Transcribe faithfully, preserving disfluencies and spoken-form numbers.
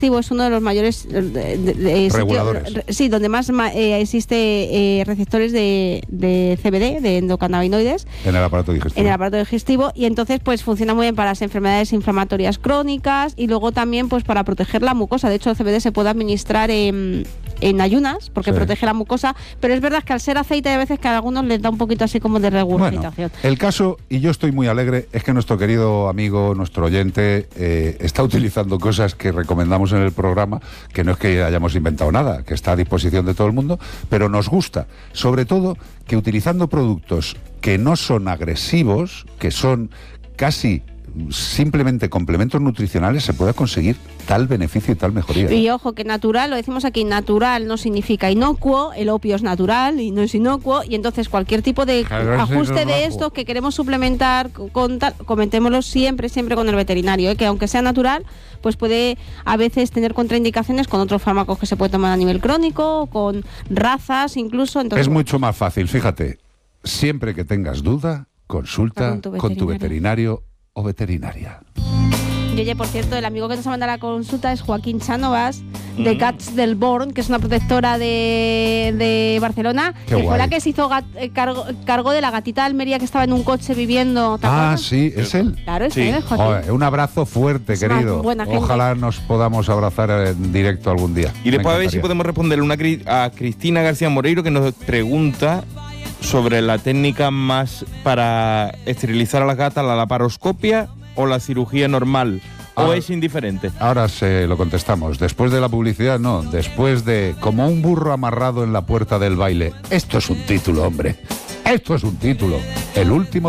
es uno de los mayores de, de, de reguladores. Sitio, sí, donde más eh, existe eh, receptores de, de C B D, de endocannabinoides. En el aparato digestivo. En el aparato digestivo, y entonces pues funciona muy bien para las enfermedades inflamatorias crónicas y luego también pues para proteger la mucosa. De hecho, el C B D se puede administrar en, en ayunas porque sí. protege la mucosa, pero es verdad que al ser aceite hay veces que a algunos les da un poquito así como de regurgitación. Bueno, el caso, y yo estoy muy alegre, es que nuestro querido amigo, nuestro oyente, eh, está utilizando cosas que recomendamos en el programa, que no es que hayamos inventado nada, que está a disposición de todo el mundo, pero nos gusta, sobre todo, que utilizando productos que no son agresivos, que son casi simplemente complementos nutricionales, se pueda conseguir tal beneficio y tal mejoría. Y ojo, que natural, lo decimos aquí, natural no significa inocuo, el opio es natural y no es inocuo, y entonces cualquier tipo de claro, ajuste de estos que queremos suplementar con tal, comentémoslo siempre, siempre con el veterinario, ¿eh? Que aunque sea natural, pues puede a veces tener contraindicaciones con otros fármacos que se puede tomar a nivel crónico, con razas incluso. Entonces, es mucho más fácil, fíjate, siempre que tengas duda, consulta con tu veterinario, con tu veterinario o veterinaria. Y oye, por cierto, el amigo que nos ha mandado la consulta es Joaquín Chánovas, mm. de Cats del Born, que es una protectora de, de Barcelona, Qué que guay. fue la que se hizo gat, eh, cargo, cargo de la gatita de Almería que estaba en un coche viviendo. ¿Te ah, acuerdas? Sí, ¿es él? Claro, es sí. él, Joaquín. Joder, un abrazo fuerte, es querido. Ojalá nos podamos abrazar en directo algún día. Y después a ver si podemos responderle una a Cristina García Moreiro, que nos pregunta sobre la técnica más para esterilizar a las gatas, la laparoscopia o la cirugía normal, ahora, o es indiferente. Ahora se lo contestamos. Después de la publicidad, no. Después de como un burro amarrado en la puerta del baile. Esto es un título, hombre. Esto es un título. El último